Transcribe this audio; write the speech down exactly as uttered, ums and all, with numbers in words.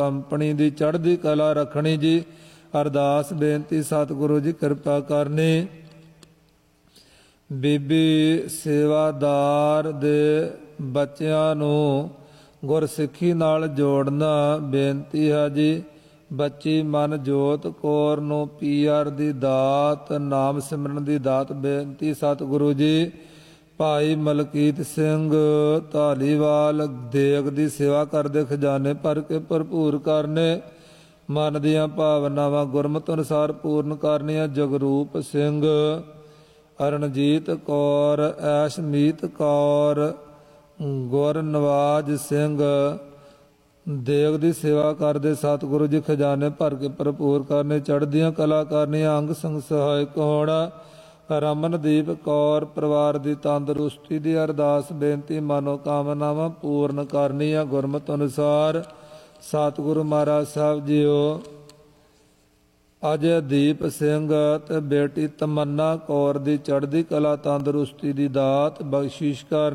Company ਦੀ ਚੜ੍ਹਦੀ ਕਲਾ ਰੱਖਣੀ ਜੀ। ਅਰਦਾਸ ਬੇਨਤੀ ਸਤਿਗੁਰੂ ਜੀ ਕਿਰਪਾ ਕਰਨੀ। ਬੀਬੀ ਸੇਵਾਦਾਰ ਦੇ ਬੱਚਿਆਂ ਨੂੰ ਗੁਰਸਿੱਖੀ ਨਾਲ ਜੋੜਨਾ ਬੇਨਤੀ ਹੈ ਜੀ। ਬੱਚੀ ਮਨਜੋਤ ਕੌਰ ਨੂੰ ਪੀਆਰ ਦੀ ਦਾਤ, ਨਾਮ ਸਿਮਰਨ ਦੀ ਦਾਤ ਬੇਨਤੀ ਸਤਿਗੁਰੂ ਜੀ। ਭਾਈ ਮਲਕੀਤ ਸਿੰਘ ਧਾਲੀਵਾਲ ਦੇਗ ਦੀ ਸੇਵਾ ਕਰਦੇ ਖਜ਼ਾਨੇ ਭਰ ਕੇ ਭਰਪੂਰ ਕਰਨੇ। ਮਨ ਦੀਆਂ ਭਾਵਨਾਵਾਂ ਗੁਰਮਤਿ ਅਨੁਸਾਰ ਪੂਰਨ ਕਰਨੀਆਂ। ਜਗਰੂਪ ਸਿੰਘ, ਅਰਣਜੀਤ ਕੌਰ, ਐਸ਼ਮੀਤ ਕੌਰ, ਗੁਰਨਵਾਜ ਸਿੰਘ ਦੇਗ ਦੀ ਸੇਵਾ ਕਰਦੇ ਸਤਿਗੁਰੂ ਜੀ ਖਜ਼ਾਨੇ ਭਰ ਕੇ ਭਰਪੂਰ ਕਰਨੇ। ਚੜ੍ਹਦੀਆਂ ਕਲਾ ਕਰਨੀਆਂ। ਅੰਗ ਸੰਗ ਸਹਾਇਕ ਹੋਣਾ। ਰਮਨਦੀਪ ਕੌਰ ਪਰਿਵਾਰ ਦੀ ਤੰਦਰੁਸਤੀ ਦੀ ਅਰਦਾਸ ਬੇਨਤੀ ਮਨੋ ਕਾਮਨਾਵਾਂ ਪੂਰਨ ਕਰਨੀਆਂ ਗੁਰਮਤਿ ਅਨੁਸਾਰ। ਸਤਿਗੁਰੂ ਮਹਾਰਾਜ ਸਾਹਿਬ ਜੀਓ ਅਜੈਦੀਪ ਸਿੰਘ ਤੇ ਬੇਟੀ ਤਮੰਨਾ ਕੌਰ ਦੀ ਚੜ੍ਹਦੀ ਕਲਾ ਤੰਦਰੁਸਤੀ ਦੀ ਦਾਤ ਬਖਸ਼ਿਸ਼ ਕਰ